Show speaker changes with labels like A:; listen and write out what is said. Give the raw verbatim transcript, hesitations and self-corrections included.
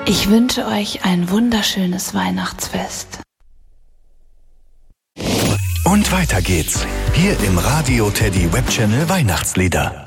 A: Ich wünsche euch ein wunderschönes Weihnachtsfest.
B: Und weiter geht's. Hier im Radio Teddy Webchannel Weihnachtslieder.